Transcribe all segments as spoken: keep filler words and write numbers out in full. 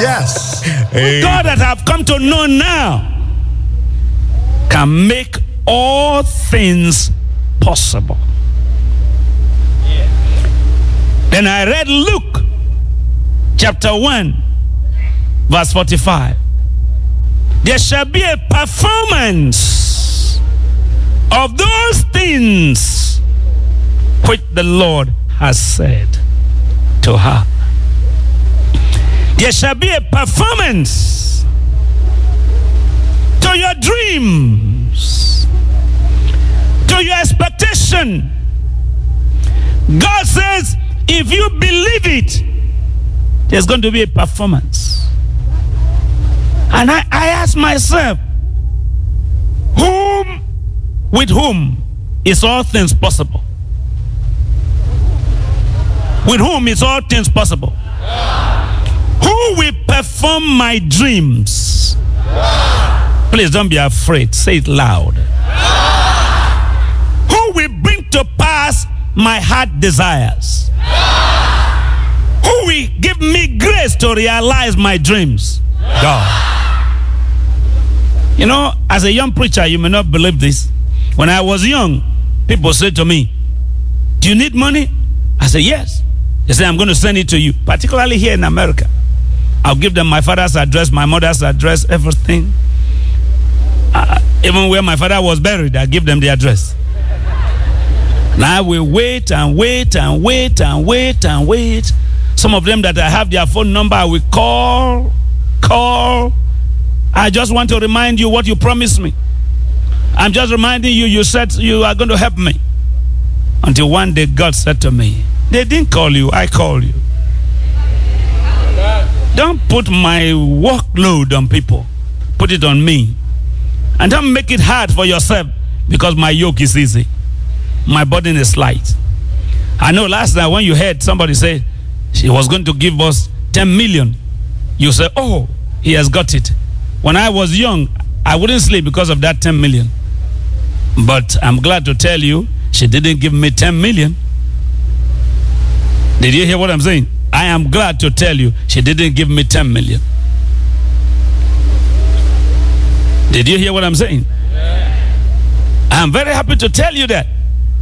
Yes. God that I've come to know now can make all things possible. Then I read Luke chapter one, verse forty-five. There shall be a performance of those things which the Lord has said to her. There shall be a performance to your dreams, to your expectation. God says, if you believe it, there's going to be a performance. And I, I ask myself, whom, with whom is all things possible? With whom is all things possible? Who will perform my dreams? Please don't be afraid. Say it loud. Who will bring to pass my heart desires? Who will give me grace to realize my dreams? God. You know, as a young preacher, you may not believe this. When I was young, people said to me, do you need money? I said, yes. They said, I'm going to send it to you, particularly here in America. I'll give them my father's address, my mother's address, everything. Uh, even where my father was buried, I give them the address. Now we wait and wait and wait and wait and wait. Some of them that I have their phone number, I will call, call. I just want to remind you what you promised me. I'm just reminding you, you said you are going to help me. Until one day God said to me, they didn't call you, I called you. Don't put my workload on people. Put it on me. And don't make it hard for yourself, because my yoke is easy. My burden is light. I know last night when you heard somebody say she was going to give us ten million, you say, oh, he has got it. When I was young, I wouldn't sleep because of that ten million. But I'm glad to tell you, she didn't give me ten million. Did you hear what I'm saying? I am glad to tell you, she didn't give me ten million. Did you hear what I'm saying? I'm very happy to tell you that.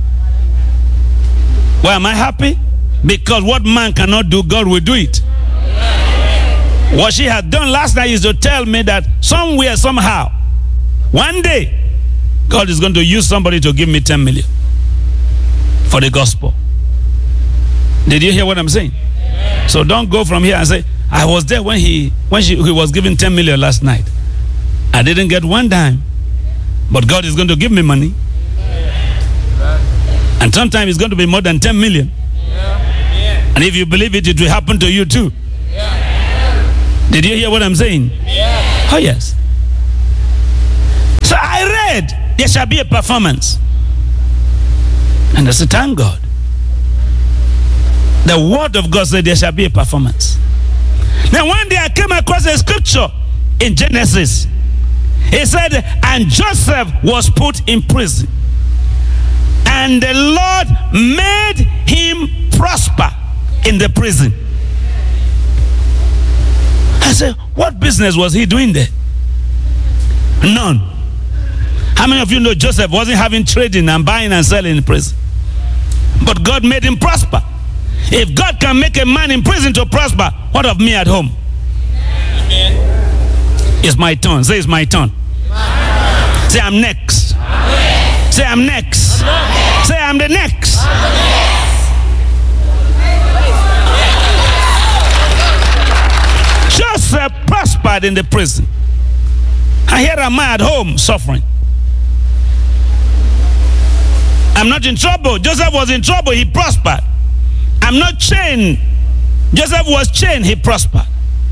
Why am I happy? Because what man cannot do, God will do it. What she had done last night is to tell me that somewhere, somehow, one day, God is going to use somebody to give me ten million for the gospel. Did you hear what I'm saying? So don't go from here and say, I was there when he when she, he was giving ten million last night. I didn't get one dime, but God is going to give me money. And sometimes it's going to be more than ten million. And if you believe it, it will happen to you too. Did you hear what I'm saying? Oh yes. So I read, there shall be a performance. And I said, thank God. The word of God said there shall be a performance. Now one day I came across a scripture in Genesis. It said, and Joseph was put in prison, and the Lord made him prosper in the prison. I said, what business was he doing there? None. How many of you know Joseph wasn't having trading and buying and selling in prison? But God made him prosper. If God can make a man in prison to prosper, what of me at home? Amen. It's my turn. Say it's my turn. Amen. Say I'm next. Amen. Say I'm next. Amen. Say I'm the next. Amen. Joseph prospered in the prison. And here am I at home suffering. I'm not in trouble. Joseph was in trouble. He prospered. I'm not chained. Joseph was chained. He prospered.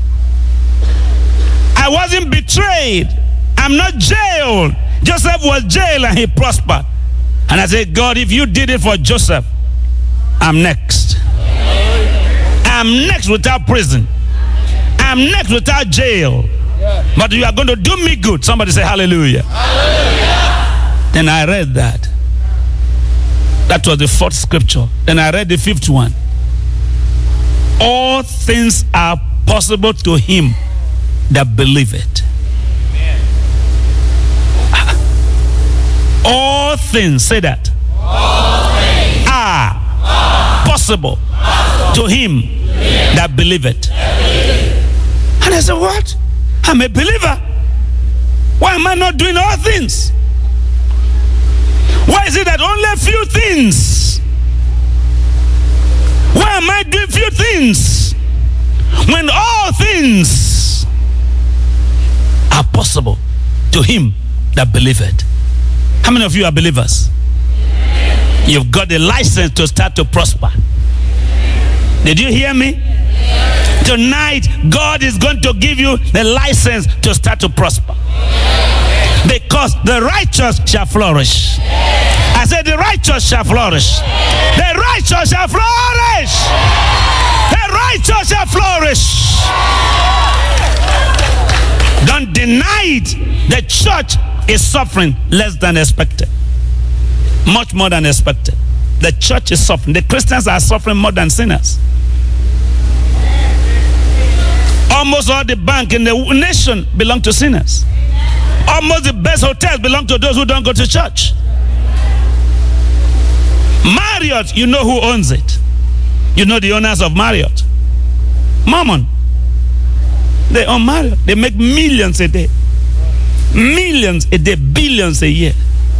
I wasn't betrayed. I'm not jailed. Joseph was jailed and he prospered. And I said, God, if you did it for Joseph, I'm next. I'm next without prison. I'm next without jail. But you are going to do me good. Somebody say hallelujah. Hallelujah. Then I read that. That was the fourth scripture. Then I read the fifth one. all things are possible to him that believeth. All things, say that, all things are, are possible, possible to him yeah. that believeth. Believe. And I said, what? I'm a believer. Why am I not doing all things? Why is it that only a few things? Why am I doing few things when all things are possible to him that believeth? How many of you are believers? You've got the license to start to prosper. Did you hear me? Tonight, God is going to give you the license to start to prosper. Because the righteous shall flourish. I said the righteous shall flourish. The righteous shall flourish. The righteous shall flourish. Don't deny it. The church is suffering less than expected. Much more than expected. The church is suffering. The Christians are suffering more than sinners. Almost all the bank in the nation belong to sinners. Almost the best hotels belong to those who don't go to church. Marriott, you know who owns it. You know the owners of Marriott. Mammon. They own Marriott. They make millions a day. Millions a day, billions a year.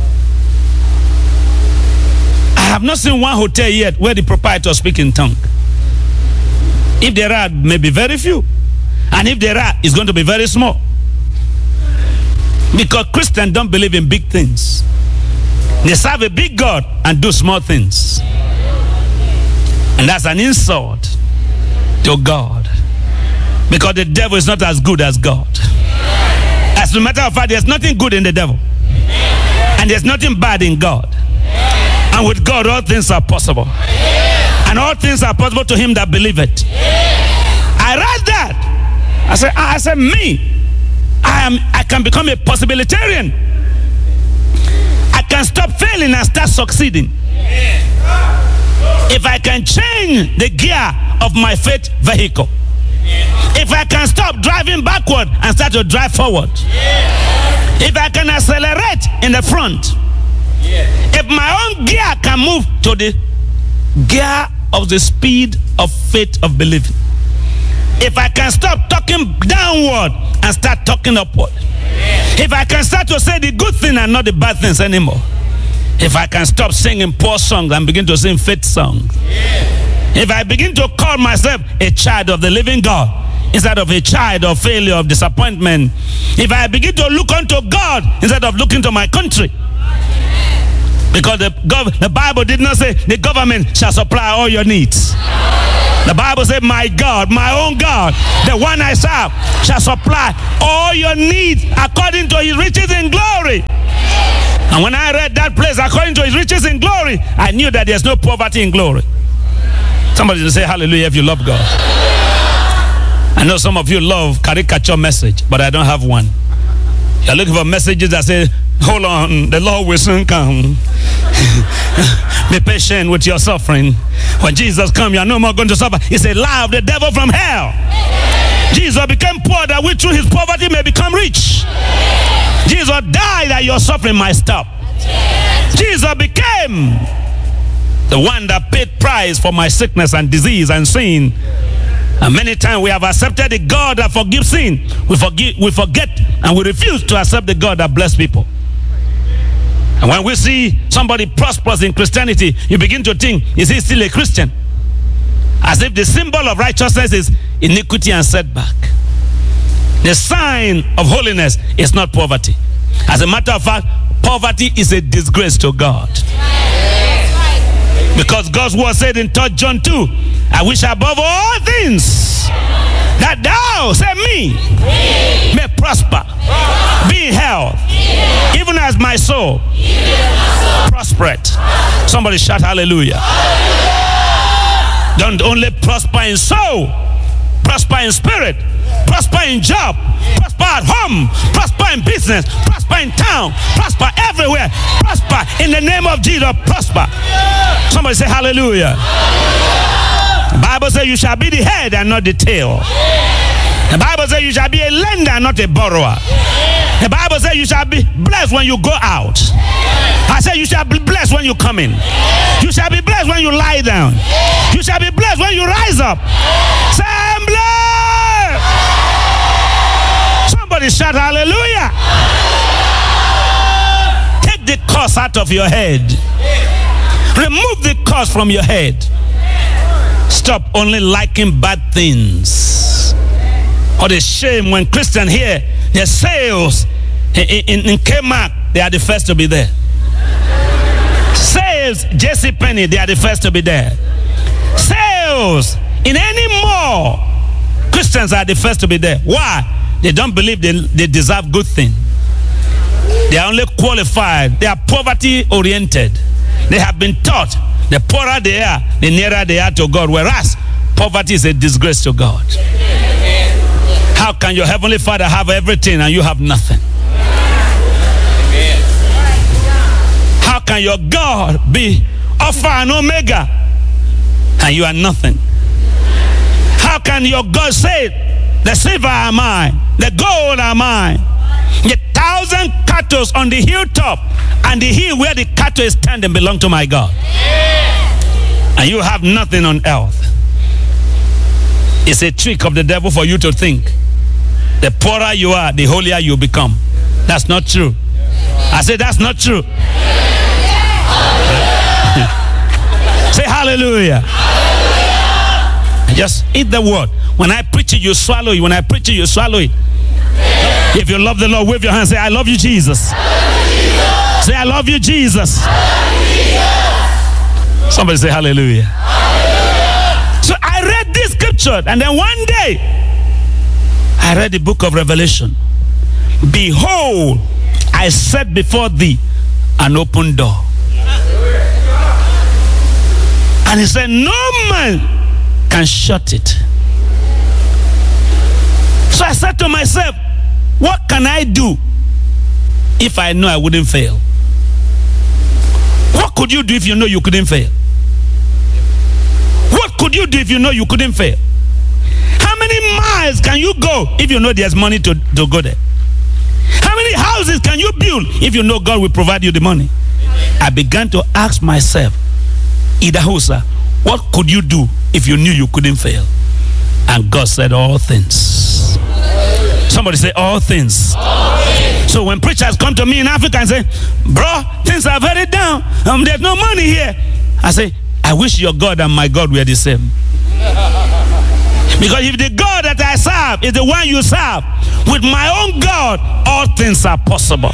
I have not seen one hotel yet where the proprietor speaks in tongue. If there are, maybe very few. And if there are, it's going to be very small. Because Christians don't believe in big things. They serve a big God and do small things. And that's an insult to God. Because the devil is not as good as God. As a matter of fact, there's nothing good in the devil. And there's nothing bad in God. And with God, all things are possible. And all things are possible to him that believeth. I read that. I said, I said, me, I am. I can become a possibilitarian. I can stop failing and start succeeding. If I can change the gear of my faith vehicle. If I can stop driving backward and start to drive forward. If I can accelerate in the front. If my own gear can move to the gear of the speed of faith of believing. If I can stop talking downward and start talking upward. If I can start to say the good thing and not the bad things anymore. If I can stop singing poor songs and begin to sing faith songs. If I begin to call myself a child of the living God instead of a child of failure, of disappointment. If I begin to look unto God instead of looking to my country. Because the, gov- the Bible did not say the government shall supply all your needs. The Bible said, my God, my own God, the one I serve, shall supply all your needs according to his riches in glory. And when I read that place, according to his riches in glory, I knew that there's no poverty in glory. Somebody will say hallelujah if you love God. I know some of you love caricature message, but I don't have one. You're looking for messages that say, hold on, the Lord will soon come. Be patient with your suffering. When Jesus comes, you are no more going to suffer. It's a lie of the devil from hell. Jesus became poor that we through his poverty may become rich. Jesus died that your suffering might stop. Jesus became the one that paid price for my sickness and disease and sin. And many times we have accepted the God that forgives sin. We forget, we forget and we refuse to accept the God that bless people. And when we see somebody prosperous in Christianity, you begin to think, is he still a Christian? As if the symbol of righteousness is iniquity and setback. The sign of holiness is not poverty. As a matter of fact, poverty is a disgrace to God. Because God's word said in Third John two, I wish above all things that thou, say me, me. may prosper, be in health, even as my soul prospereth. Somebody shout hallelujah. Don't only prosper in soul, prosper in spirit, prosper in job, prosper at home, prosper in business, prosper in town, prosper everywhere, prosper in the name of Jesus, prosper. Somebody say hallelujah. The Bible says you shall be the head and not the tail. The Bible says you shall be a lender and not a borrower. The Bible says you shall be blessed when you go out. I said you shall be blessed when you come in. You shall be blessed when you lie down. You shall be blessed when you rise up. Say, I'm blessed. Somebody shout hallelujah. Take the curse out of your head. Remove the curse from your head. Stop only liking bad things. What a shame when Christians hear their sales in, in, in Kmart, they are the first to be there. Sales, JCPenney, they are the first to be there. Sales in any mall, Christians are the first to be there. Why? They don't believe they, they deserve good things. They are only qualified. They are poverty oriented. They have been taught the poorer they are, the nearer they are to God. Whereas poverty is a disgrace to God. How can your heavenly Father have everything and you have nothing? How can your God be Alpha and Omega and you are nothing? How can your God say, the silver are mine, the gold are mine, the thousand cattle on the hilltop and the hill where the cattle is standing belong to my God, and you have nothing on earth? It's a trick of the devil for you to think the poorer you are, the holier you become. That's not true. I said that's not true. Say hallelujah. Hallelujah. Just eat the word. When I preach it, you swallow it. When I preach it, you swallow it. Yeah. If you love the Lord, wave your hand. Say, I love you, Jesus. I love you, Jesus. Say, I love you, Jesus. I love you, Jesus. Somebody say hallelujah. Hallelujah. So I read this scripture, and then one day I read the book of Revelation. Behold, I set before thee an open door. And he said, no man can shut it. So I said to myself, what can I do if I know I wouldn't fail? What could you do if you know you couldn't fail? What could you do if you know you couldn't fail? How many miles can you go if you know there's money to, to go there? How many houses can you build if you know God will provide you the money? I began to ask myself, Idahosa, what could you do if you knew you couldn't fail? And God said, all things. Somebody say, all things. All things. So when preachers come to me in Africa and say, bro, things are very down. Um, there's no money here. I say, I wish your God and my God were the same. Because if the God that I serve is the one you serve, with my own God, all things are possible.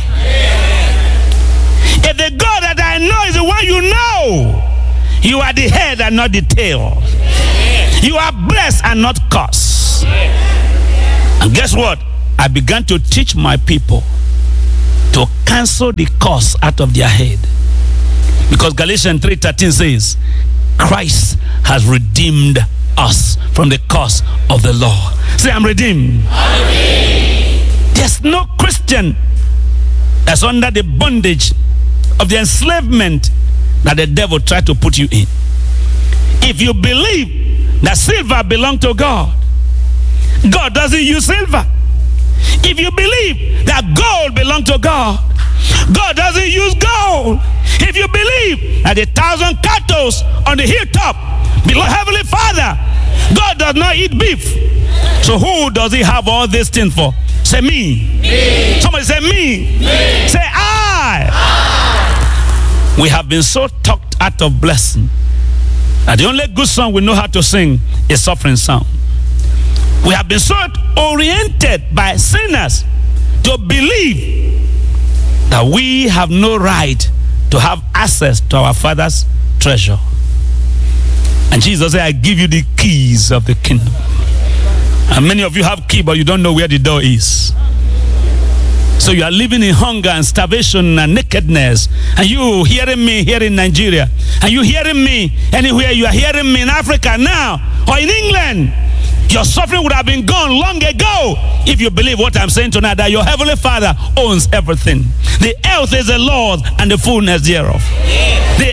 If the God that I know is the one you know, you are the head and not the tail. You are blessed and not cursed. And guess what? I began to teach my people to cancel the curse out of their head. Because Galatians three thirteen says, Christ has redeemed us from the curse of the law. Say, I'm redeemed. I'm redeemed. There's no Christian that's under the bondage of the enslavement that the devil tried to put you in. If you believe that silver belongs to God, God doesn't use silver. If you believe that gold belongs to God, God doesn't use gold. If you believe that the thousand cattle on the hilltop belong Heavenly Father, God does not eat beef. So who does he have all these things for? Say me. me. Somebody say me. me. Say I. I. We have been so talked out of blessing that the only good song we know how to sing is suffering song. We have been so oriented by sinners to believe that we have no right to have access to our Father's treasure. And Jesus said, I give you the keys of the kingdom. And many of you have key, but you don't know where the door is. So you are living in hunger and starvation and nakedness. And you hearing me here in Nigeria. And you hearing me anywhere. You are hearing me in Africa now or in England. Your suffering would have been gone long ago if you believe what I'm saying tonight, that your Heavenly Father owns everything. The earth is the Lord and the fullness thereof. The earth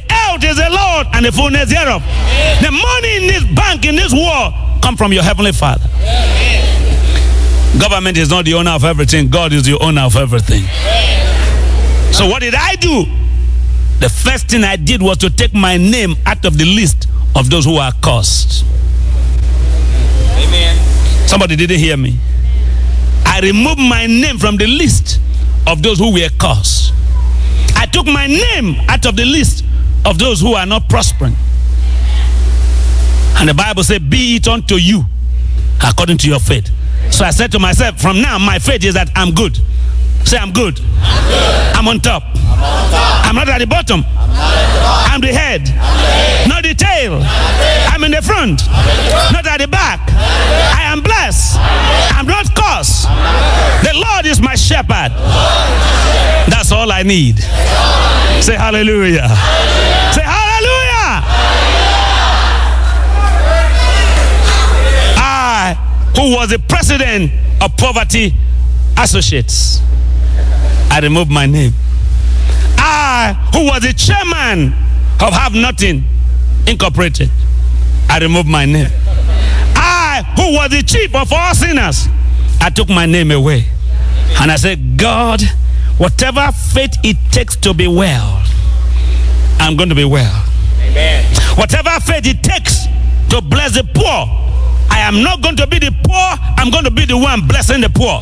earth is the Lord and the fullness thereof. The money in this bank, in this world, come from your heavenly Father. Government is not the owner of everything. God is the owner of everything. So what did I do? The first thing I did was to take my name out of the list of those who are cursed. Amen. Somebody didn't hear me. I removed my name from the list of those who were cursed. I took my name out of the list of those who are not prospering. And the Bible said, be it unto you according to your faith. So I said to myself, from now my faith is that I'm good. Say, I'm good. I'm good. I'm on top. I'm on top. I'm not at the bottom. I'm not at the bottom. I'm the head. I'm the head. Not the tail. I'm the tail. I'm in the front. I'm in the front. Not at the back. I'm the back. I am blessed. I'm I'm not cursed. I'm not cursed. The Lord is my shepherd. That's all I need. Say hallelujah. Hallelujah. Say hallelujah. Hallelujah. I, who was the president of Poverty Associates, I removed my name. I, who was the chairman of Have Nothing Incorporated, I removed my name. I, who was the chief of all sinners, I took my name away. And I said, God, whatever faith it takes to be well, I'm going to be well. Amen. Whatever faith it takes to bless the poor, I am not going to be the poor, I'm going to be the one blessing the poor.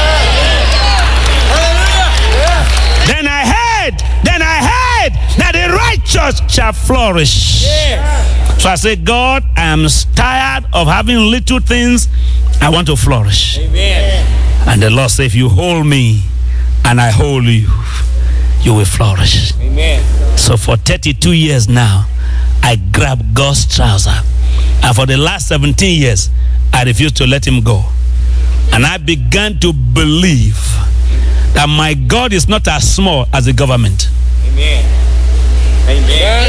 Then I heard, then I heard that the righteous shall flourish. Yes. So I said, God, I am tired of having little things. I want to flourish. Amen. And the Lord said, if you hold me and I hold you, you will flourish. Amen. So for thirty-two years now, I grabbed God's trouser. And for the last seventeen years, I refused to let him go. And I began to believe that my God is not as small as the government. Amen. Amen.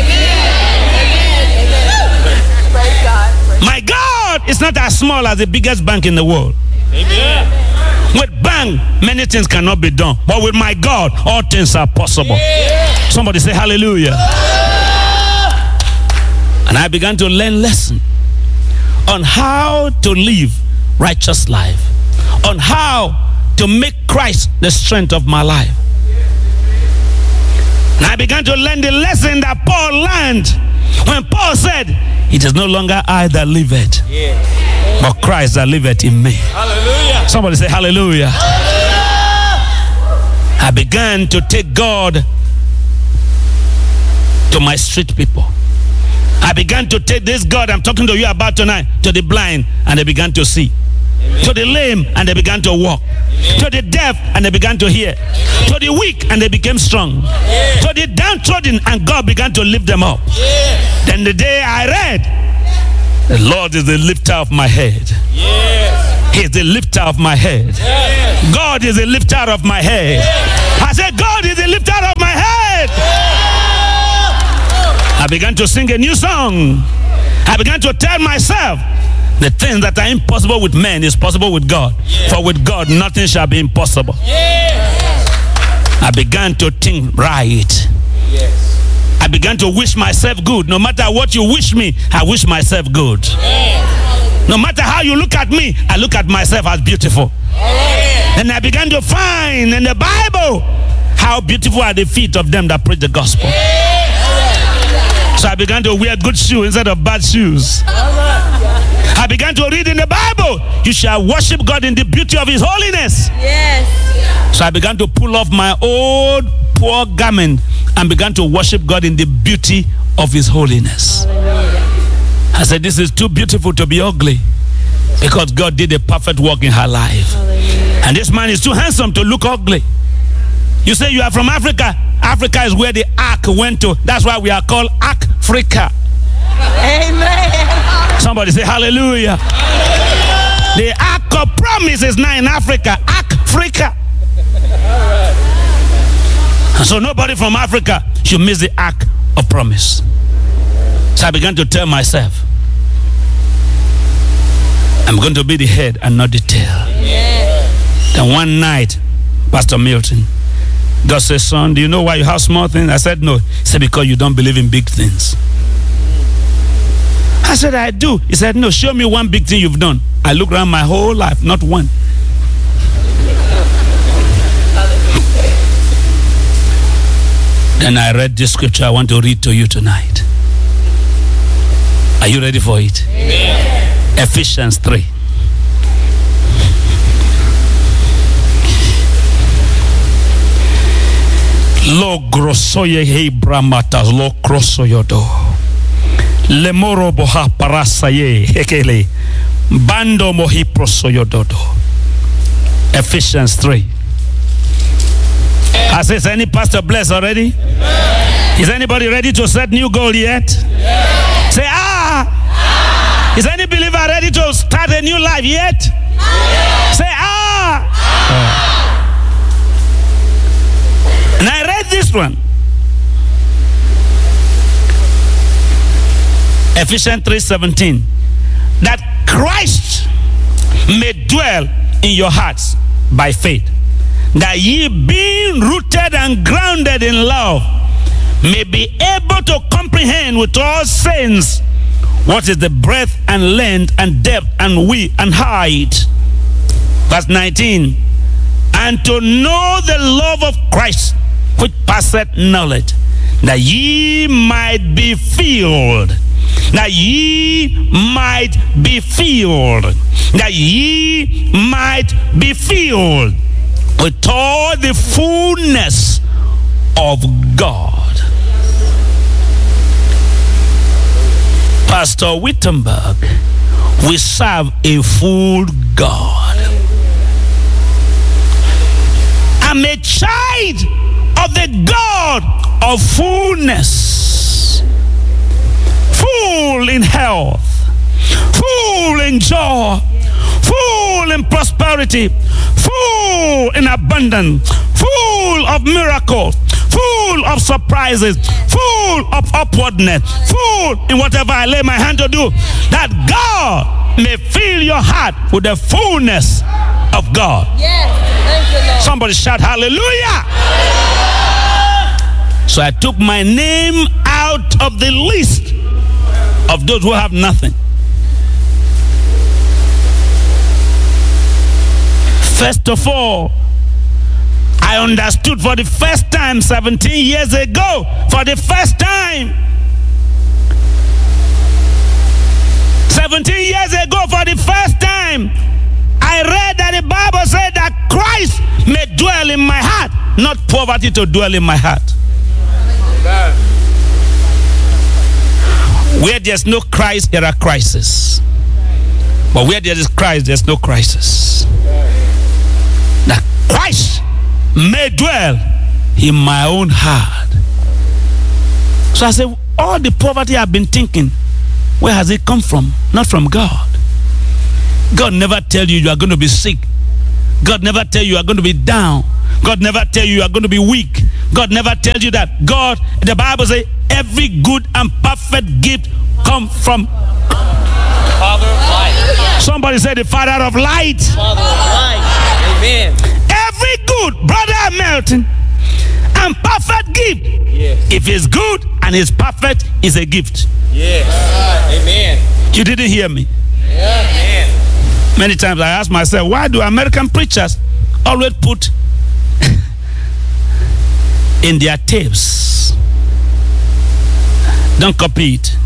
My God is not as small as the biggest bank in the world. Amen. With bank, many things cannot be done. But with my God, all things are possible. Yeah. Somebody say hallelujah. And I began to learn lesson on how to live righteous life, on how to make Christ the strength of my life. And I began to learn the lesson that Paul learned when Paul said, it is no longer I that liveth, Yeah. but Christ that liveth in me. Hallelujah. Somebody say hallelujah. I began to take God to my street people. I began to take this God I'm talking to you about tonight to the blind, and they began to see. Amen. To the lame, and they began to walk. Amen. To the deaf, and they began to hear. Amen. To the weak, and they became strong. Yeah. To the downtrodden, and God began to lift them up. Yeah. Then the day I read, the Lord is the lifter of my head. Yes. He is the lifter of my head. Yes. God is the lifter of my head. I said, God is the lifter of my head. I began to sing a new song. I began to tell myself, the things that are impossible with men is possible with God. Yeah. For with God, nothing shall be impossible. Yes. I began to think right. Yes. I began to wish myself good. No matter what you wish me, I wish myself good. Yes. No matter how you look at me, I look at myself as beautiful. Yes. And I began to find in the Bible how beautiful are the feet of them that preach the gospel. So I began to wear good shoes instead of bad shoes. I began to read in the Bible, you shall worship God in the beauty of his holiness. Yes. So I began to pull off my old poor garment and began to worship God in the beauty of his holiness. Hallelujah. I said, this is too beautiful to be ugly, because God did a perfect work in her life. Hallelujah. And this man is too handsome to look ugly. You say you are from Africa. Africa is where the ark went to. That's why we are called Africa. Amen. Somebody say hallelujah. The ark of promise is now in Africa. Africa. And so nobody from Africa should miss the ark of promise. So I began to tell myself, I'm going to be the head and not the tail. Yes. Then one night, Pastor Milton, God said, son, do you know why you have small things? I said, no. He said, because you don't believe in big things. I said, I do. He said, no, show me one big thing you've done. I looked around my whole life, not one. Then I read this scripture I want to read to you tonight. Are you ready for it? Amen. Ephesians three. Lo grosoye he bramatas lo krosoyodo. Le moro boha parasaye hekele. Bando mohi prosoyododo. Ephesians three. I say, is any pastor blessed already? Amen. Is anybody ready to set new goal yet? Yes. Say, ah. ah. Is any believer ready to start a new life yet? Yes. Say, ah. ah. And I read this one. Ephesians three seventeen. That Christ may dwell in your hearts by faith, that ye being rooted and grounded in love may be able to comprehend with all saints what is the breadth and length and depth and width and height. Verse nineteen. And to know the love of Christ which passeth knowledge, that ye might be filled, that ye might be filled, that ye might be filled with all the fullness of God. Pastor Wittenberg, we serve a full God. I'm a child of the God of fullness, full in health, full in joy, full in prosperity, full in abundance, full of miracles, full of surprises, full of upwardness, full in whatever I lay my hand to do, that God may fill your heart with the fullness of God. Yes. Thank you, Lord. Somebody shout hallelujah. So I took my name out of the list of those who have nothing. First of all, I understood for the first time seventeen years ago, for the first time, seventeen years ago, for the first time, I read that the Bible said that Christ may dwell in my heart, not poverty to dwell in my heart. Where there's no Christ, there are crises. But where there is Christ, there's no crisis. That Christ may dwell in my own heart. So I say, all the poverty I've been thinking, where has it come from? Not from God. God never tell you you are going to be sick. God never tell you you are going to be down. God never tell you you are going to be weak. God never tells you that. God, the Bible says, every good and perfect gift come from Father of light. Somebody say the Father of light. Father of light. Amen. Every good, brother Melton, and perfect gift. Yes. If it's good and it's perfect, it's a gift. Yes. Amen. You didn't hear me. Amen. Many times I ask myself, why do American preachers always put in their tapes, don't copy it?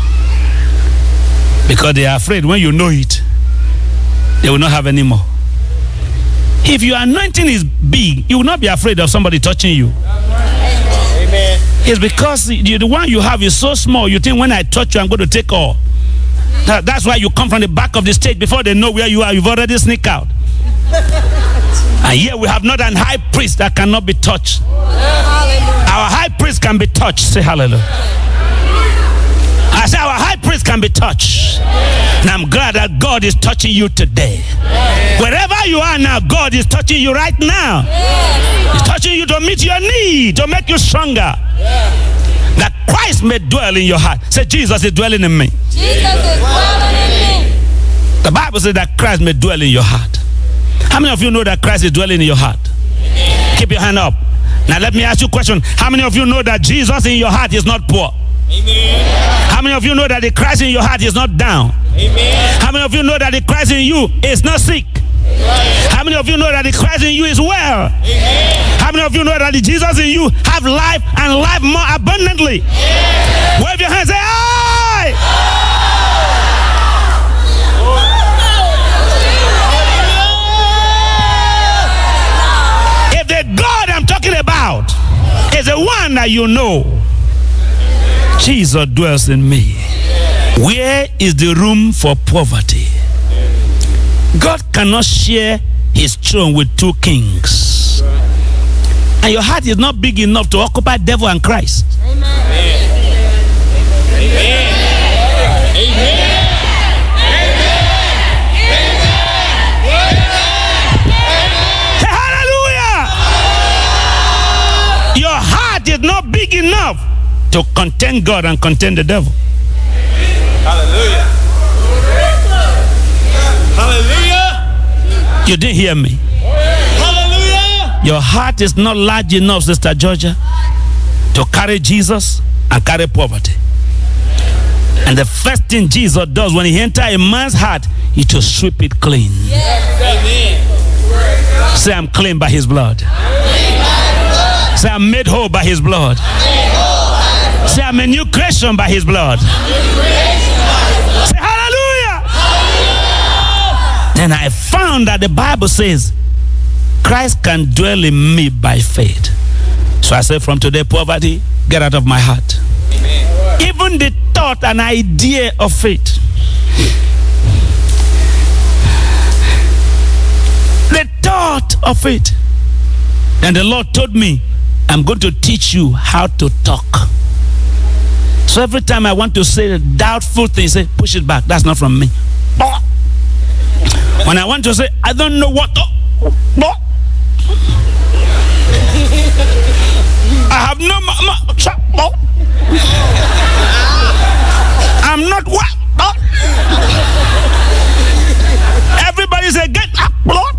Because they are afraid when you know it, they will not have any more. If your anointing is big, you will not be afraid of somebody touching you. Amen. It's because the, the one you have is so small, you think when I touch you, I'm going to take all. That, that's why you come from the back of the stage. Before they know where you are, you've already sneaked out. And here we have not an high priest that cannot be touched. Our high priest can be touched. Say hallelujah. I say our high priest can be touched. And I'm glad that God is touching you today. Wherever you are now, God is touching you right now. He's touching you to meet your need, to make you stronger. That Christ may dwell in your heart. Say, Jesus is dwelling in me. Jesus is dwelling in me. The Bible says that Christ may dwell in your heart. How many of you know that Christ is dwelling in your heart? Keep your hand up. Now let me ask you a question. How many of you know that Jesus in your heart is not poor? Amen. How many of you know that the Christ in your heart is not down? Amen. How many of you know that the Christ in you is not sick? How many of you know that the Christ in you is well? Amen. How many of you know that the Jesus in you have life and life more abundantly? Yes. Wave your hands, say, "I." If the God I'm talking about is the one that you know, Jesus dwells in me. Where is the room for poverty? God cannot share his throne with two kings. And your heart is not big enough to occupy devil and Christ. Amen. Amen. Amen. Say hallelujah. Your heart is not big enough to content God and content the devil. Hallelujah. Hallelujah. You didn't hear me. Hallelujah. Your heart is not large enough, Sister Georgia, to carry Jesus and carry poverty. And the first thing Jesus does when he enters a man's heart is to sweep it clean. Amen. Say, I'm clean by his blood. Say, I'm made whole by his blood. Say, I'm a new creation by his blood. Say, hallelujah. Then I found that the Bible says Christ can dwell in me by faith. So I said, from today, poverty, get out of my heart. Amen. Even the thought and idea of faith, the thought of it. Then the Lord told me, I'm going to teach you how to talk. So every time I want to say a doubtful thing, say, push it back. That's not from me. When I want to say, I don't know what to, I have no ma- I'm not what? Everybody say, get up, Lord.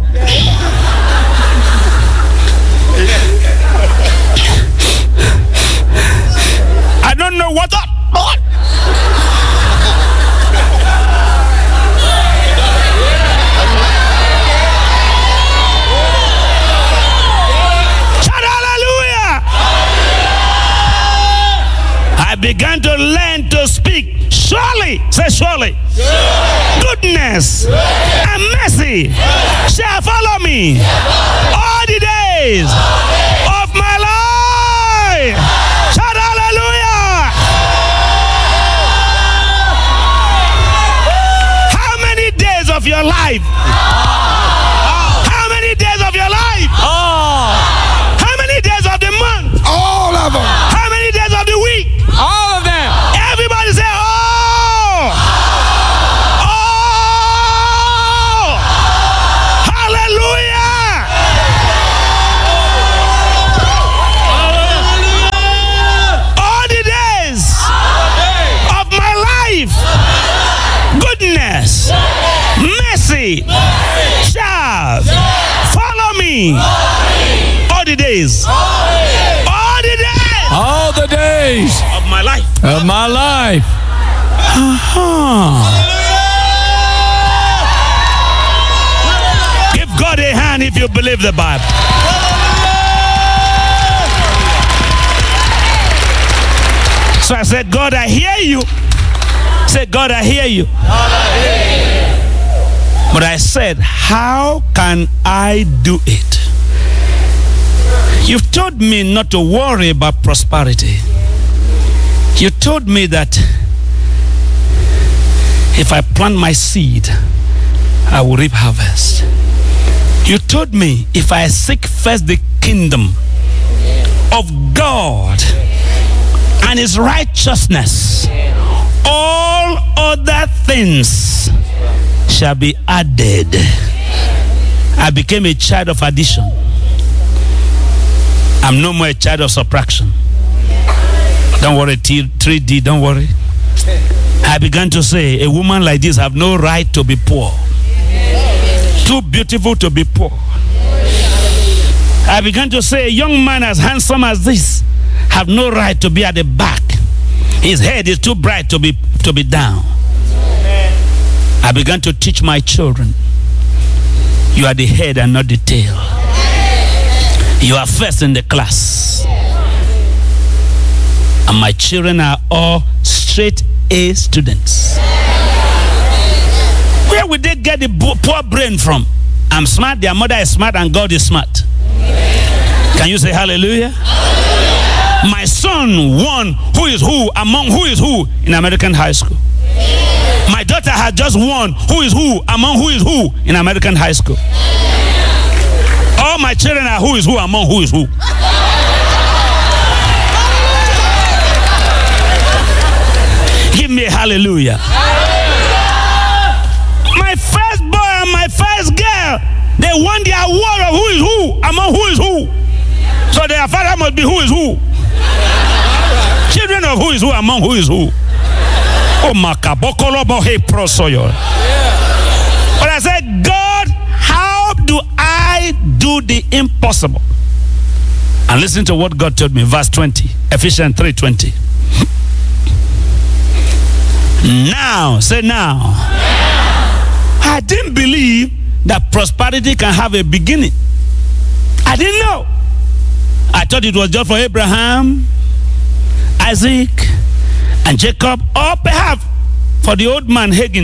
I don't know what up, Lord. Shout hallelujah. I began to learn to speak. Surely, say surely. Goodness and mercy shall follow me all the days of my life. Shout hallelujah. How many days of your life? How many days of your life? How many days of the month? All of them. How many days of the week? All of them. Everybody say, oh! Oh! Hallelujah! All the days of my life, goodness, mercy shall follow me all the days. All the days All the days of my life. of my life. Uh-huh. Give God a hand if you believe the Bible. So I said, God, I hear you. I said, God, I hear you. But I said, how can I do it? You've told me not to worry about prosperity. You told me that if I plant my seed, I will reap harvest. You told me if I seek first the kingdom of God and his righteousness, all other things shall be added. I became a child of addition. I'm no more a child of subtraction. Don't worry, three D, don't worry. I began to say, a woman like this have no right to be poor. Too beautiful to be poor. I began to say, a young man as handsome as this have no right to be at the back. His head is too bright to be to be down. I began to teach my children, you are the head and not the tail. You are first in the class. And my children are all straight A students. Where would they get the poor brain from? I'm smart, their mother is smart, and God is smart. Can you say hallelujah? Hallelujah. My son won who is who among who is who in American high school. My daughter has just won who is who among who is who in American high school. All my children are who is who among who is who. Give me a hallelujah. My first boy and my first girl, they won the award of who is who among who is who. So their father must be who is who. Children of who is who among who is who. Oh, makabokolobo he prosoyo. But I said, God, how do I do the impossible? And listen to what God told me, verse twenty, Ephesians three twenty. Now, say now. now. I didn't believe that prosperity can have a beginning. I didn't know. I thought it was just for Abraham, Isaac, and Jacob, or perhaps for the old man Hagen,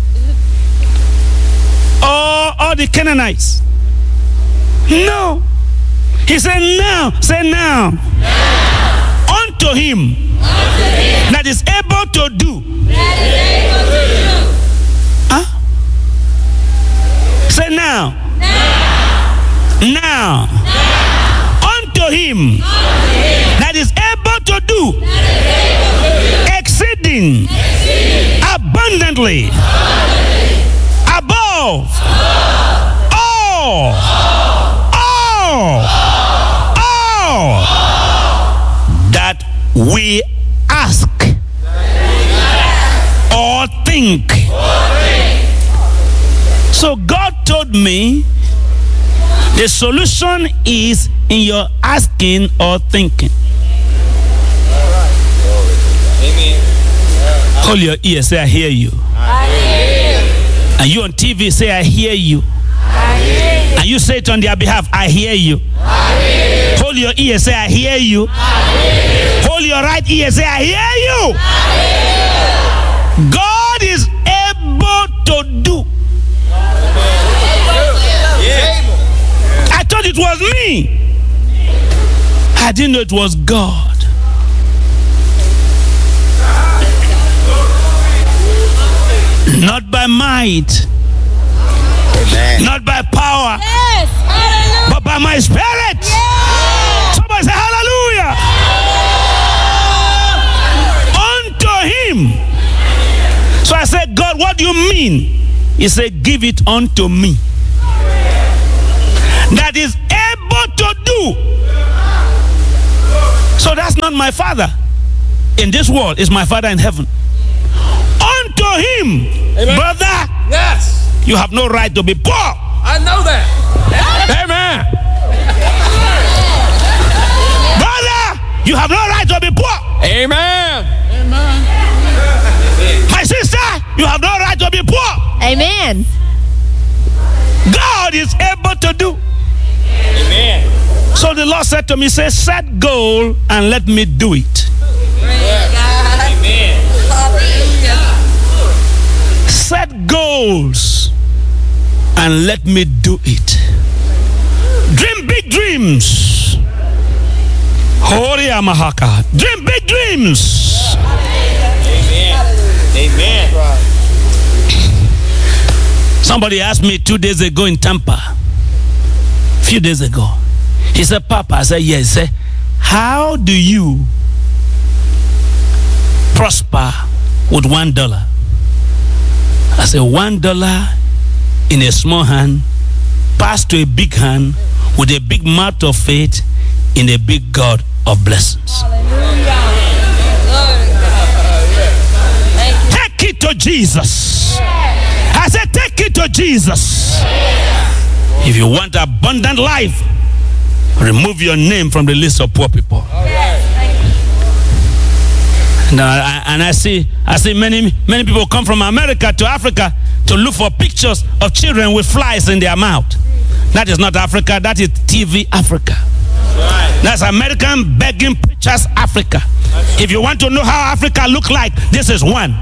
or, or the Canaanites. No. He said now, say now. now. Unto him, Unto him that is able to do. That is able to do. Huh? Say now. Now. Now. now. Unto him, Unto him that is able to do. That is able to do. Exceeding, Exceeding abundantly, abundantly above, above all, all, all, all that we ask or think. So God told me the solution is in your asking or thinking. Amen. Hold your ear, say I hear you. I hear you. And you on T V, say I hear you. I hear you. And you say it on their behalf, I hear you. I hear you. Hold your ear, say I hear you. I hear you. Hold your right ear, say I hear you. I hear you. God is able to do. I thought it was me. I didn't know it was God. Not by might, Amen. not by power, Yes. Hallelujah. but by my spirit. Yes. Somebody say hallelujah. Unto him. So I said, God, what do you mean? He said, give it unto me. That is able to do. So that's not my father in this world, it's my father in heaven. Unto him, Amen. brother, Yes. you have no right to be poor. I know that. Amen. Brother, you have no right to be poor. Amen. My sister, you have no right to be poor. Amen. God is able to do. Amen. So the Lord said to me, say, set goal and let me do it. Amen. Set goals and let me do it. Dream big dreams. Horia Mahaka. Dream big dreams. Amen. Amen. Somebody asked me two days ago in Tampa, a few days ago. He said, Papa, I said, yes. He said, how do you prosper with one dollar? I said, one dollar in a small hand, passed to a big hand with a big mouth of faith in a big God of blessings. Take it to Jesus. I said, take it to Jesus. If you want abundant life, remove your name from the list of poor people. Now, I, and I see, I see many, many people come from America to Africa to look for pictures of children with flies in their mouth. That is not Africa. That is T V Africa. That's American begging preachers Africa. If you want to know how Africa look like, this is one.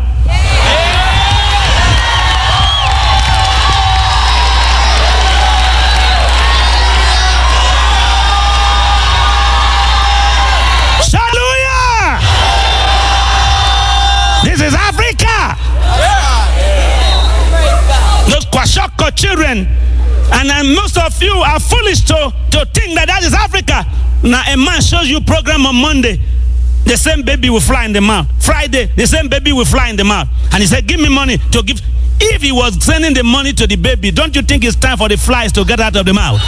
This is Africa. Those Kwashoko children, and then most of you are foolish to, to think that that is Africa. Now a man shows you program on Monday, the same baby will fly in the mouth. Friday, the same baby will fly in the mouth. And he said, give me money to give. If he was sending the money to the baby, don't you think it's time for the flies to get out of the mouth?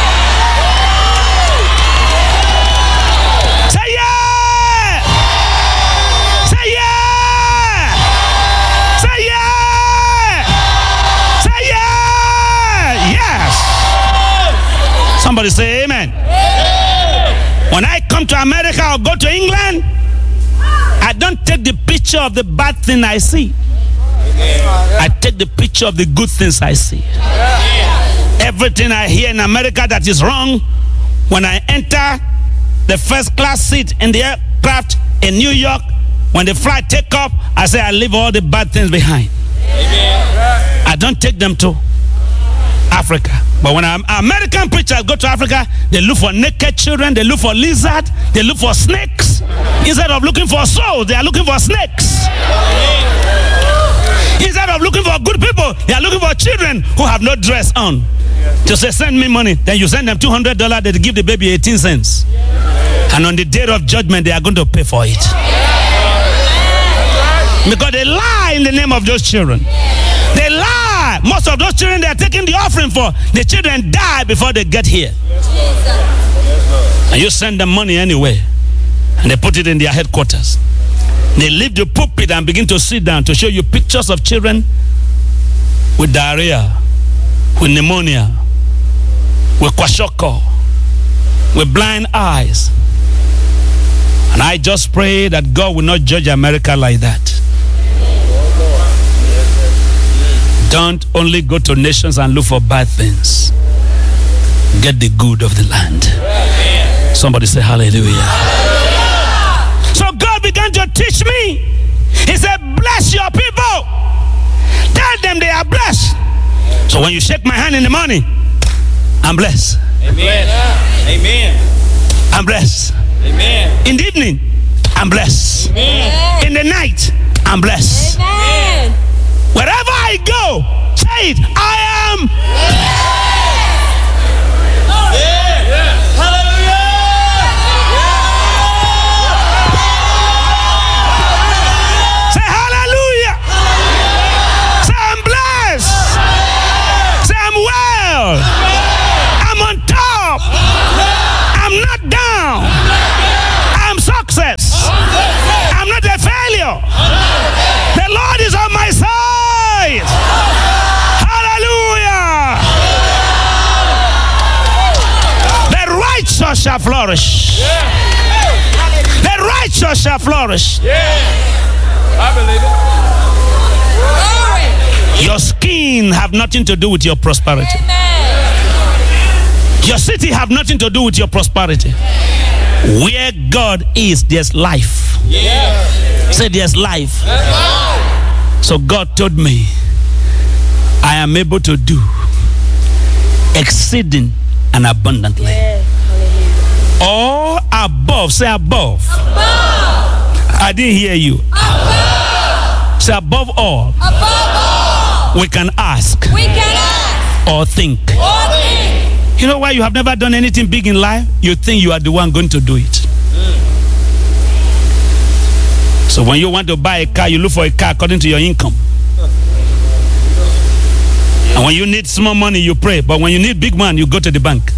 Say yeah! Say yeah! Say yeah! Say yeah! Yes! Somebody say amen. When I come to America or go to England, I don't take the picture of the bad thing I see. I take the picture of the good things I see. Everything I hear in America that is wrong, when I enter the first class seat in the aircraft in New York, when the flight take off, I say I leave all the bad things behind. I don't take them to Africa. But when I'm, American preachers go to Africa, they look for naked children, they look for lizards, they look for snakes. Instead of looking for souls, they are looking for snakes. Instead of looking for good people, they are looking for children who have no dress on. To say, send me money. Then you send them two hundred dollars, they give the baby eighteen cents. And on the day of judgment, they are going to pay for it. Because they lie in the name of those children. They lie. Most of those children they are taking the offering for, the children die before they get here. And you send them money anyway. And they put it in their headquarters. They leave the pulpit and begin to sit down to show you pictures of children with diarrhea, with pneumonia, with kwashoko, with blind eyes. And I just pray that God will not judge America like that. Don't only go to nations and look for bad things. Get the good of the land. Somebody say hallelujah. So God began to teach me. He said, bless your people. Tell them they are blessed. So when you shake my hand in the morning, I'm blessed. Amen. Amen. I'm blessed. Amen. In the evening, I'm blessed. Amen. In the night, I'm blessed. Amen. Wherever I go, say it, I am. Say hallelujah. Say I'm blessed. Say I'm well. I'm on top. I'm not down. I'm success. I'm not a failure. The Lord is on my side. Hallelujah. The righteous shall flourish. The righteous shall flourish. I believe it. Your skin have nothing to do with your prosperity. Your city have nothing to do with your prosperity. Where God is, there's life. Say there's life. So God told me, I am able to do exceeding and abundantly. All above. Say above. Above. I didn't hear you. Above. Say above all. Above all. We can ask. We can ask. Or think. Or think. You know why you have never done anything big in life? You think you are the one going to do it. So when you want to buy a car, you look for a car according to your income. And when you need small money, you pray. But when you need big money, you go to the bank.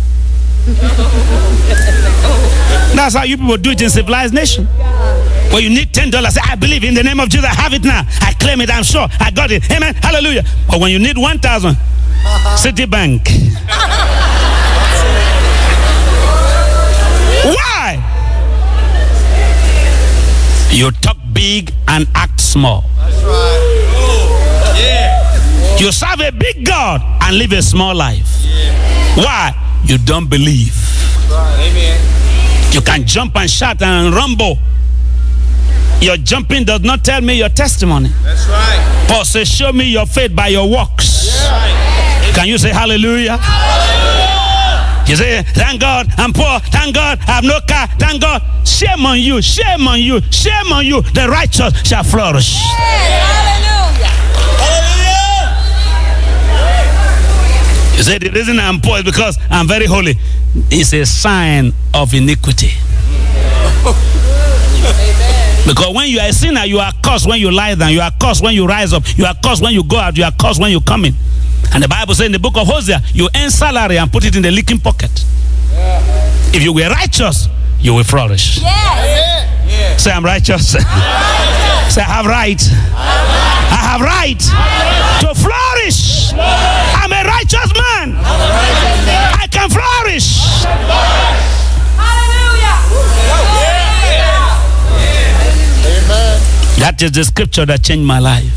That's how you people do it in civilized nation. When you need ten dollars, say, I believe in the name of Jesus, I have it now. I claim it, I'm sure. I got it. Amen. Hallelujah. But when you need one thousand, Citibank. Why? You talk big and act small. That's right. Yeah. You serve a big God and live a small life. Yeah. Why? You don't believe. Right. Amen. You can jump and shout and rumble. Your jumping does not tell me your testimony. That's right. Paul says, show me your faith by your works. That's right. Can you say hallelujah? Hallelujah. You say, thank God I'm poor. Thank God I have no car. Thank God. Shame on you. Shame on you. Shame on you. The righteous shall flourish. Hallelujah. Hallelujah. You say, the reason I'm poor is because I'm very holy. It's a sign of iniquity. Because when you are a sinner, you are cursed when you lie down. You are cursed when you rise up. You are cursed when you go out. You are cursed when you come in. And the Bible says in the book of Hosea, you earn salary and put it in the leaking pocket. Yeah. If you were righteous, you will flourish. Yes. Yeah. Say, I'm righteous. Say, I have right. I have right to flourish. I'm a righteous man. I can flourish. That is the scripture that changed my life.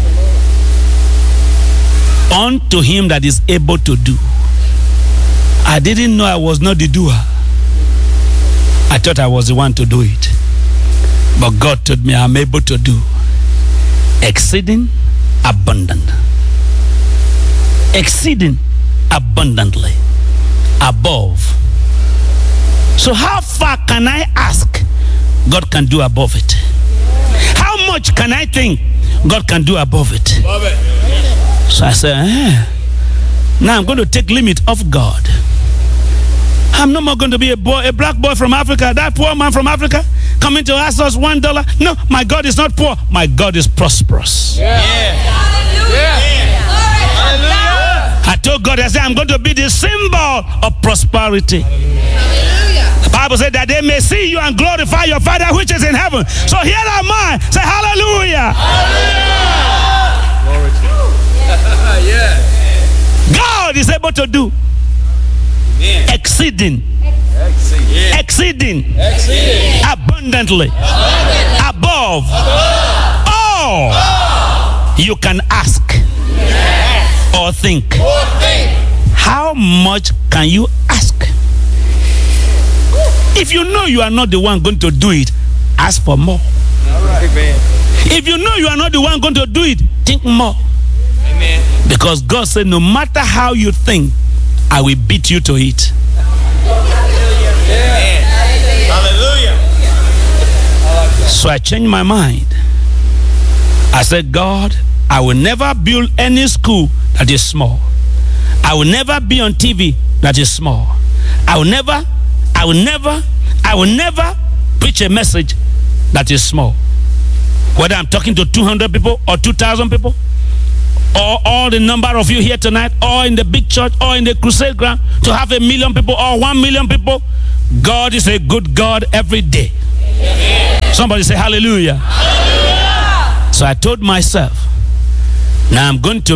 Unto him that is able to do. I didn't know I was not the doer. I thought I was the one to do it. But God told me I'm able to do exceeding abundant. Exceeding abundantly. Above. So how far can I ask? God can do above it. How much can I think? God can do above it. Love it. So I said, eh, now I'm going to take limit off God. I'm no more going to be a boy, a black boy from Africa, that poor man from Africa, coming to ask us one dollar. No, my God is not poor. My God is prosperous. Yeah. Yeah. Hallelujah. I told God, I said, I'm going to be the symbol of prosperity. The Bible said that they may see you and glorify your Father which is in heaven. So here am I. Say hallelujah. Hallelujah. Glory to you. Yeah. God is able to do Amen. exceeding, Exceeding. Yeah. exceeding, Exceeding. abundantly, above all you can ask or think. Or think. How much can you ask? If you know you are not the one going to do it, ask for more. All right. Amen. If you know you are not the one going to do it, think more. Amen. Because God said, no matter how you think, I will beat you to it. Amen. Hallelujah. So I changed my mind. I said, God, I will never build any school that is small. I will never be on T V that is small. I will never, I will never, I will never preach a message that is small. Whether I'm talking to two hundred people or two thousand people, or all the number of you here tonight, or in the big church, or in the crusade ground, to have a million people or one million people, God is a good God every day. Amen. Somebody say hallelujah. Hallelujah. So I told myself, now I'm going to